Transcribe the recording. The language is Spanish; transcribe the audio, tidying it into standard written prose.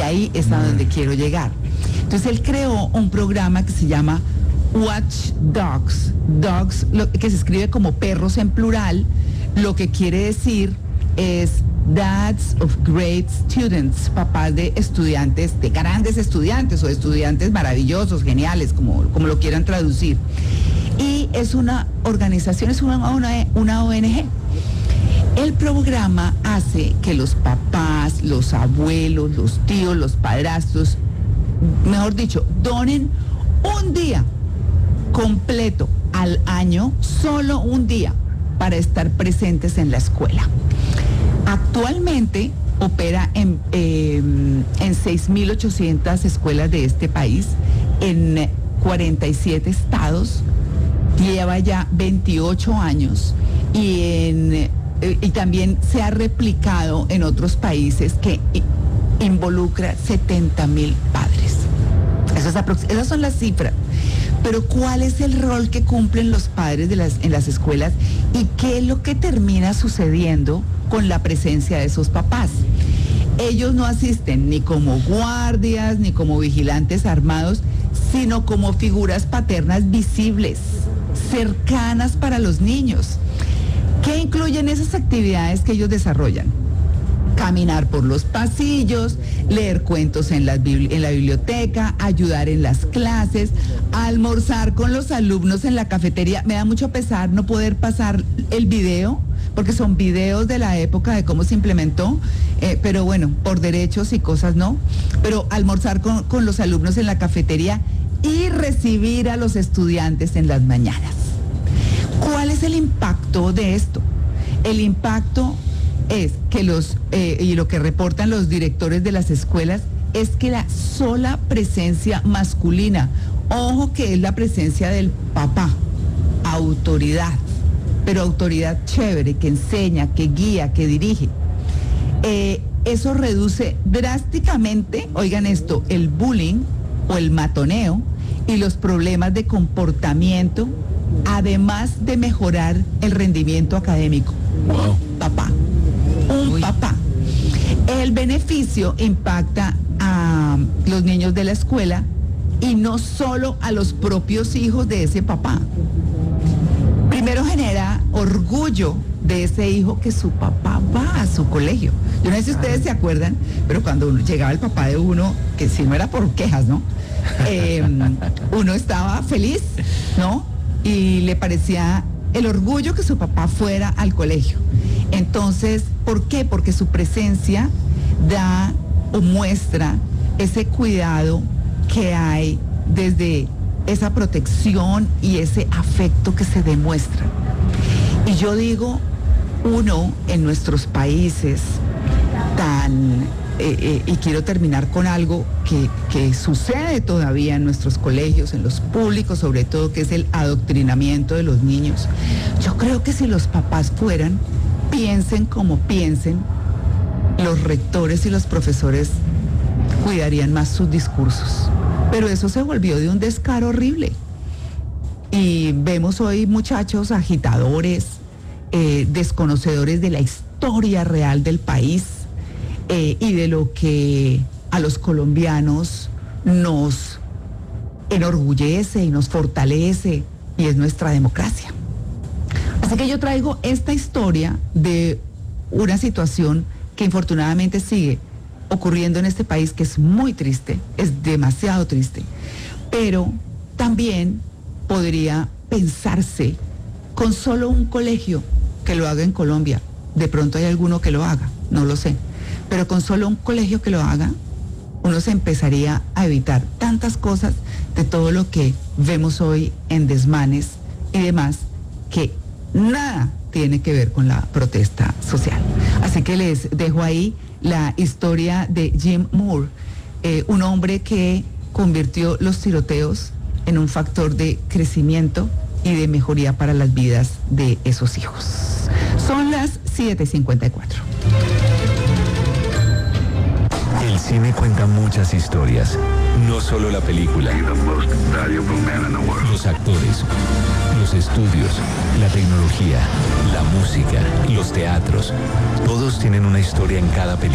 ahí es a donde quiero llegar. Entonces él creó un programa que se llama Watch Dogs, que se escribe como perros en plural, lo que quiere decir es Dads of Great Students, papás de estudiantes, de grandes estudiantes o estudiantes maravillosos, geniales, como lo quieran traducir. Y es una organización, es una ONG. El programa hace que los papás, los abuelos, los tíos, los padrastros, mejor dicho, donen un día completo al año, solo un día, para estar presentes en la escuela. Actualmente opera en 6.800 escuelas de este país, en 47 estados, lleva ya 28 años y también se ha replicado en otros países que involucra 70.000 padres. Esas son las cifras. Pero ¿cuál es el rol que cumplen los padres en las escuelas y qué es lo que termina sucediendo con la presencia de esos papás? Ellos no asisten ni como guardias ni como vigilantes armados, sino como figuras paternas visibles, cercanas para los niños. ¿Qué incluyen esas actividades que ellos desarrollan? Caminar por los pasillos, leer cuentos en la biblioteca, ayudar en las clases, almorzar con los alumnos en la cafetería. Me da mucho pesar no poder pasar el video, porque son videos de la época de cómo se implementó, pero bueno, por derechos y cosas no. Pero almorzar con los alumnos en la cafetería y recibir a los estudiantes en las mañanas. ¿Cuál es el impacto de esto? El impacto es que y lo que reportan los directores de las escuelas es que la sola presencia masculina, ojo que es la presencia del papá, autoridad, pero autoridad chévere, que enseña, que guía, que dirige, eso reduce drásticamente, oigan esto, el bullying o el matoneo y los problemas de comportamiento, además de mejorar el rendimiento académico. Wow. Papá. Papá. El beneficio impacta a los niños de la escuela y no solo a los propios hijos de ese papá. Primero genera orgullo de ese hijo que su papá va a su colegio. Yo no sé si ustedes se acuerdan, pero cuando llegaba el papá de uno, que si no era por quejas, ¿no? Uno estaba feliz, ¿no? Y le parecía el orgullo que su papá fuera al colegio. Entonces, ¿por qué? Porque su presencia da o muestra ese cuidado que hay desde esa protección y ese afecto que se demuestra. Y yo digo, uno en nuestros países y quiero terminar con algo que sucede todavía en nuestros colegios, en los públicos sobre todo, que es el adoctrinamiento de los niños. Yo creo que si los papás fueran, piensen como piensen, los rectores y los profesores cuidarían más sus discursos. Pero eso se volvió de un descaro horrible. Y vemos hoy muchachos agitadores, desconocedores de la historia real del país y de lo que a los colombianos nos enorgullece y nos fortalece, y es nuestra democracia. Así que yo traigo esta historia de una situación que infortunadamente sigue ocurriendo en este país, que es muy triste, es demasiado triste, pero también podría pensarse con solo un colegio que lo haga en Colombia. De pronto hay alguno que lo haga, no lo sé, pero con solo un colegio que lo haga, uno se empezaría a evitar tantas cosas de todo lo que vemos hoy en desmanes y demás, que nada tiene que ver con la protesta social. Así que les dejo ahí la historia de Jim Moore, un hombre que convirtió los tiroteos en un factor de crecimiento y de mejoría para las vidas de esos hijos. Son las 7:54. El cine cuenta muchas historias, no solo la película. Los actores, los estudios, la tecnología, la música, los teatros, todos tienen una historia en cada película.